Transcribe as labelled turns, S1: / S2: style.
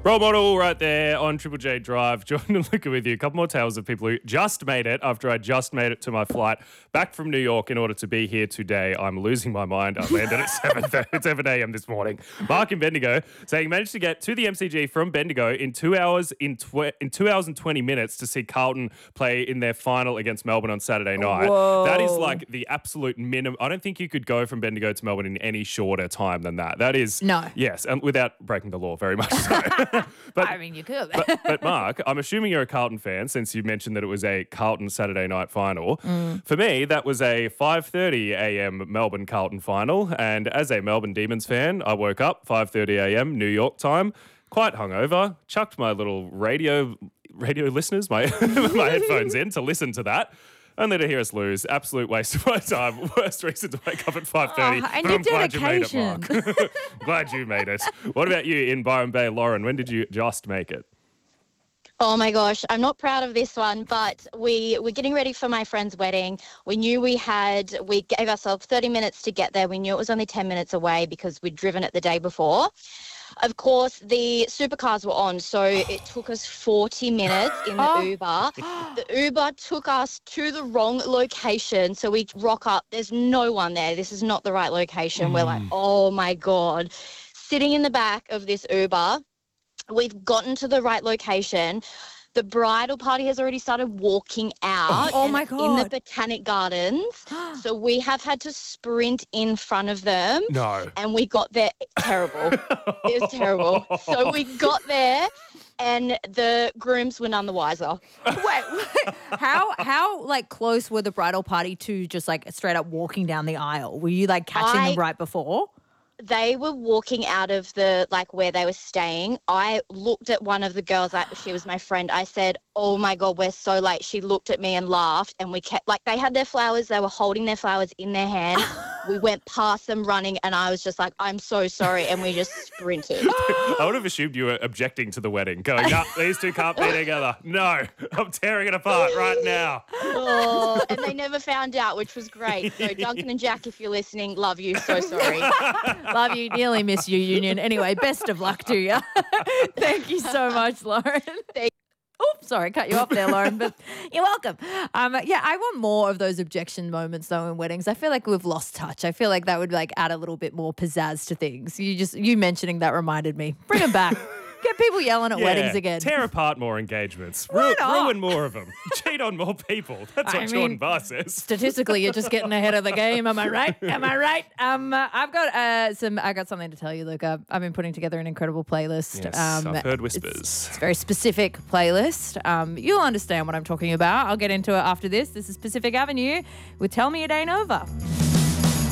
S1: Role model right there on Triple J Drive. Jordan and Luca with you. A couple more tales of people who just made it after I just made it to my flight back from New York in order to be here today. I'm losing my mind. I landed at 7 a.m. this morning. Mark in Bendigo saying he managed to get to the MCG from Bendigo in 2 hours in 2 hours and 20 minutes to see Carlton play in their final against Melbourne on Saturday night.
S2: Whoa.
S1: That is like the absolute minimum. I don't think you could go from Bendigo to Melbourne in any shorter time than that. That is
S2: No.
S1: Yes, and without breaking the law very much so. But,
S2: I mean, you could.
S1: but Mark, I'm assuming you're a Carlton fan since you mentioned that it was a Carlton Saturday night final. For me, that was a 5:30 a.m. Melbourne Carlton final. And as a Melbourne Demons fan, I woke up 5:30 a.m. New York time, quite hungover, chucked my little radio listeners, my headphones in to listen to that. Only to hear us lose. Absolute waste of my time. Worst reason to wake up at 5:30.
S2: And
S1: but
S2: your
S1: I'm glad you made it,
S2: dedication.
S1: Mark. Glad you made it. What about you in Byron Bay, Lauren? When did you just make it?
S3: Oh my gosh, I'm not proud of this one, but we were getting ready for my friend's wedding. We knew we gave ourselves 30 minutes to get there. We knew it was only 10 minutes away because we'd driven it the day before. Of course, the supercars were on, so it took us 40 minutes in the Uber. The Uber took us to the wrong location, so we rock up. There's no one there. This is not the right location. We're like, oh my God. Sitting in the back of this Uber, we've gotten to the right location. The bridal party has already started walking out
S2: Oh my
S3: in the
S2: God.
S3: Botanic Gardens. So we have had to sprint in front of them.
S1: No.
S3: And we got there. Terrible. It was terrible. So we got there and the grooms were none the wiser.
S2: Wait, how like close were the bridal party to just like straight up walking down the aisle? Were you like catching them right before?
S3: They were walking out of where they were staying. I looked at one of the girls, she was my friend. I said, oh my God, we're so late. She looked at me and laughed, and we kept, they had their flowers. They were holding their flowers in their hand. We went past them running, and I was just like, I'm so sorry. And we just sprinted.
S1: I would have assumed you were objecting to the wedding, going, no, these two can't be together. No, I'm tearing it apart right now.
S3: Oh, and they never found out, which was great. So Duncan and Jack, if you're listening, love you. So sorry.
S2: Love you, nearly miss you, Union. Anyway, best of luck to you. Thank you so much, Lauren. Oops, sorry, cut you off there, Lauren, but you're welcome. I want more of those objection moments, though, in weddings. I feel like we've lost touch. I feel like that would, add a little bit more pizzazz to things. You mentioning that reminded me. Bring them back. Get people yelling at weddings again.
S1: Tear apart more engagements.
S2: Why not?
S1: Ruin more of them. Cheat on more people. That's what Jordan Barr says.
S2: Statistically, you're just getting ahead of the game. Am I right? Am I right? I got something to tell you, Luca. I've been putting together an incredible playlist.
S1: Yes, I've heard whispers.
S2: It's a very specific playlist. You'll understand what I'm talking about. I'll get into it after this. This is Pacific Avenue with Tell Me It Ain't Over.